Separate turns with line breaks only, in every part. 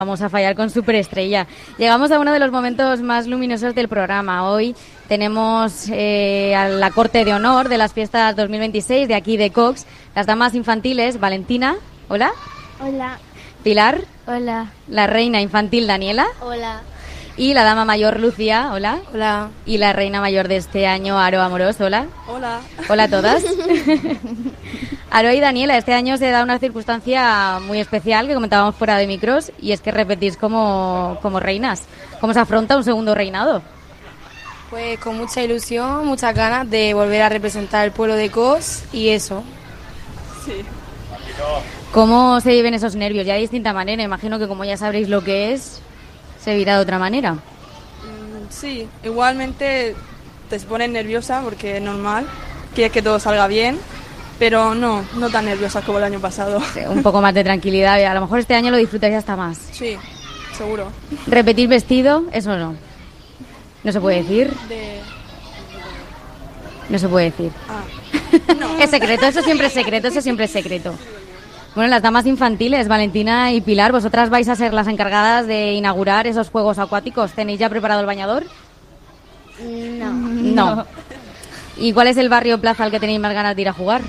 Vamos a fallar con Superestrella. Llegamos a uno de los momentos más luminosos del programa. Hoy tenemos a la corte de honor de las fiestas 2026 de aquí de Cox, las damas infantiles, Valentina, hola.
Hola.
Pilar.
Hola.
La reina infantil, Daniela.
Hola.
Y la dama mayor, Lucía, hola.
Hola.
Y la reina mayor de este año, Aro Amorós, hola.
Hola.
Hola a todas. Aro y Daniela, este año se da una circunstancia muy especial que comentábamos fuera de micros, y es que repetís como reinas. ¿Cómo se afronta un segundo reinado?
Pues con mucha ilusión, muchas ganas de volver a representar el pueblo de Cos y eso. Sí.
¿Cómo se viven esos nervios? Ya de distinta manera, imagino que como ya sabréis lo que es, se vivirá de otra manera.
Sí, igualmente te pones nerviosa porque es normal, quieres que todo salga bien, pero no tan nerviosa como el año pasado.
Sí, un poco más de tranquilidad y a lo mejor este año lo disfrutaréis hasta más.
Sí, seguro.
¿Repetir vestido? Eso no. ¿No se puede decir? No se puede decir.
No.
Es secreto, eso siempre es secreto, eso siempre es secreto. Bueno, las damas infantiles, Valentina y Pilar, vosotras vais a ser las encargadas de inaugurar esos juegos acuáticos. ¿Tenéis ya preparado el bañador? No. ¿Y cuál es el barrio o plaza al que tenéis más ganas de ir a jugar?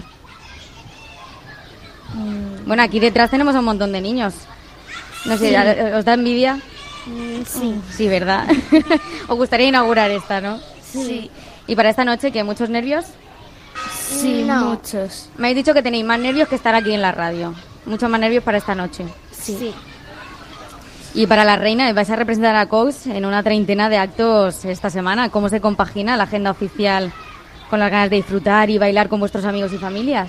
Bueno, aquí detrás tenemos a un montón de niños. No sé,
Sí.
¿os da envidia?
Sí.
Sí, ¿verdad? Os gustaría inaugurar esta, ¿no?
Sí.
¿Y para esta noche qué? ¿Muchos nervios?
Sí, muchos.
Me habéis dicho que tenéis más nervios que estar aquí en la radio. Muchos más nervios para esta noche.
Sí.
Y para la reina, vais a representar a Cox en una treintena de actos esta semana. ¿Cómo se compagina la agenda oficial con las ganas de disfrutar y bailar con vuestros amigos y familias?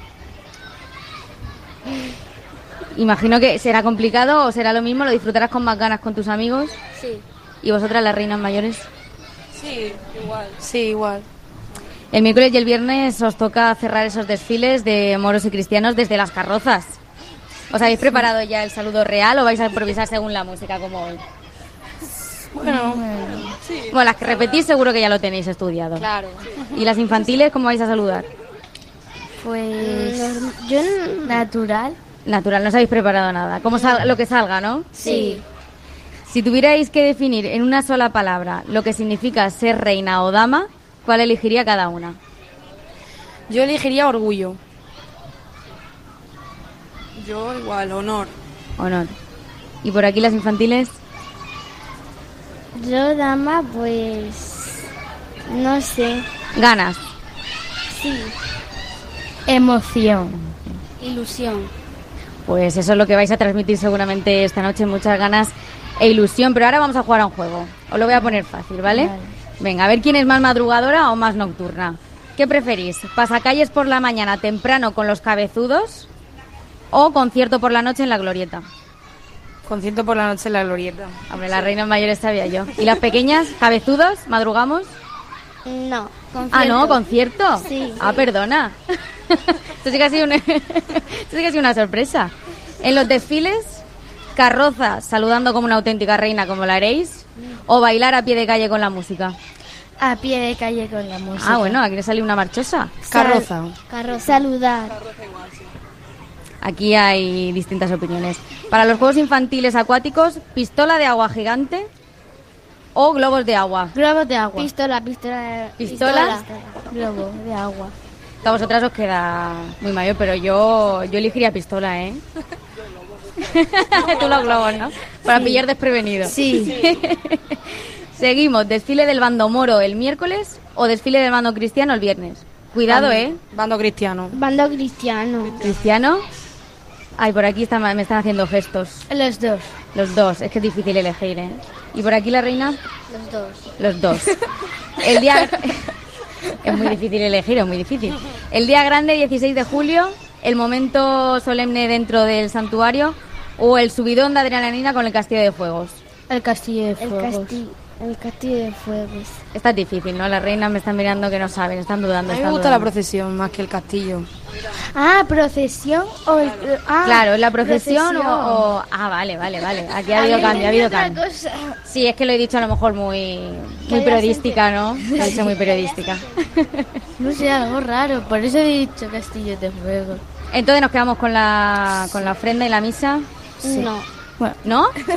Imagino que será complicado o será lo mismo, lo disfrutarás con más ganas con tus amigos.
Sí.
¿Y vosotras, las reinas mayores?
Sí, igual. Sí, igual.
El miércoles y el viernes os toca cerrar esos desfiles de moros y cristianos desde las carrozas. ¿Os habéis preparado ya el saludo real o vais a improvisar según la música como hoy?
Bueno, sí.
Bueno, las que repetís seguro que ya lo tenéis estudiado.
Claro.
¿Y las infantiles cómo vais a saludar?
Pues yo natural.
Natural, no os habéis preparado nada. Como lo que salga, ¿no?
Sí.
Si tuvierais que definir en una sola palabra lo que significa ser reina o dama, ¿cuál elegiría cada una?
Yo elegiría orgullo. Yo igual, honor.
Honor. ¿Y por aquí las infantiles?
Yo dama, pues no sé.
Ganas.
Sí. Emoción. Ilusión.
Pues eso es lo que vais a transmitir seguramente esta noche, muchas ganas e ilusión. Pero ahora vamos a jugar a un juego. Os lo voy a poner fácil, ¿vale?
Vale.
Venga, a ver quién es más madrugadora o más nocturna. ¿Qué preferís? ¿Pasacalles por la mañana temprano con los cabezudos o concierto por la noche en la glorieta?
Concierto por la noche en la glorieta.
Hombre, las reinas mayores sabía yo. ¿Y las pequeñas? ¿Cabezudos? ¿Madrugamos?
No.
Ah, no, concierto.
Sí.
Ah, perdona. Esto sí que ha sido una sorpresa. En los desfiles, carroza saludando como una auténtica reina como la haréis, o bailar a pie de calle con la música.
A pie de calle con la música.
Ah, bueno, aquí le sale una marchosa.
Carroza.
Carroza. Saludar.
Aquí hay distintas opiniones. Para los juegos infantiles acuáticos, pistola de agua gigante o globos de agua.
Globos de agua. Pistola.
¿Pistola?
Globo de agua.
A vosotras os queda muy mayor, pero yo elegiría pistola, ¿eh? Tú los globos, ¿no? Para pillar desprevenido.
Sí.
Seguimos, desfile del bando moro el miércoles o desfile del bando cristiano el viernes. Cuidado, ¿eh?
Bando cristiano.
Bando cristiano.
¿Cristiano? Ay, por aquí me están haciendo gestos.
Los dos.
Los dos, es que es difícil elegir, ¿eh? ¿Y por aquí la reina?
Los dos.
Los dos. El día... Es muy difícil elegir, es muy difícil. El día grande, 16 de julio, el momento solemne dentro del santuario o el subidón de adrenalina con el castillo de fuegos.
El castillo de fuegos. El castillo de fuegos.
Esta es difícil, ¿no? Las reinas me están mirando que no saben, están dudando.
A mí me gusta la procesión más que el castillo.
Ah, procesión o...
Claro, la procesión o... Ah, vale. Aquí ha habido cambio, Sí, es que lo he dicho a lo mejor muy periodística, ¿no? Lo he dicho muy periodística.
No sé, algo raro, por eso he dicho castillo de fuego.
Entonces nos quedamos con la ofrenda y la misa.
Sí. No.
¿No?